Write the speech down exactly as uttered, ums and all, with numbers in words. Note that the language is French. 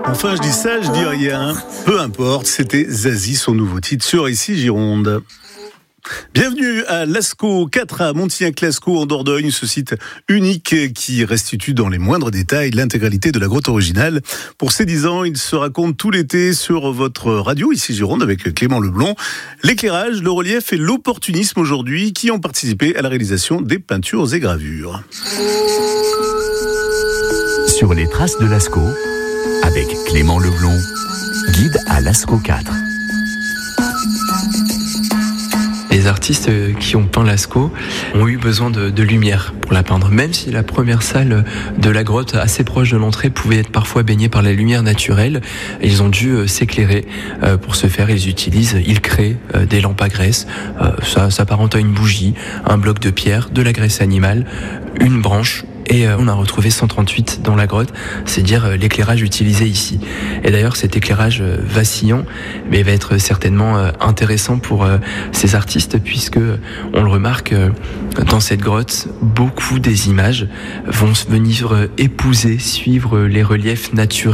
Enfin, je dis ça, je dis rien. Peu importe, c'était Zazie, son nouveau titre sur Ici Gironde. Bienvenue à Lascaux quatre à Montignac-Lascaux en Dordogne, ce site unique qui restitue dans les moindres détails l'intégralité de la grotte originale. Pour ses dix ans, il se raconte tout l'été sur votre radio Ici Gironde avec Clément Leblond. L'éclairage, le relief et l'opportunisme aujourd'hui qui ont participé à la réalisation des peintures et gravures. Sur les traces de Lascaux, avec Clément Leblond, guide à Lascaux quatre. Les artistes qui ont peint Lascaux ont eu besoin de, de lumière pour la peindre. Même si la première salle de la grotte, assez proche de l'entrée, pouvait être parfois baignée par la lumière naturelle, ils ont dû s'éclairer. Pour ce faire, ils utilisent, ils créent des lampes à graisse. Ça s'apparente à une bougie, un bloc de pierre, de la graisse animale, une branche. Et on a retrouvé cent trente-huit dans la grotte, c'est dire l'éclairage utilisé ici. Et d'ailleurs cet éclairage vacillant mais va être certainement intéressant pour ces artistes puisque on le remarque dans cette grotte, beaucoup des images vont venir épouser, suivre les reliefs naturels.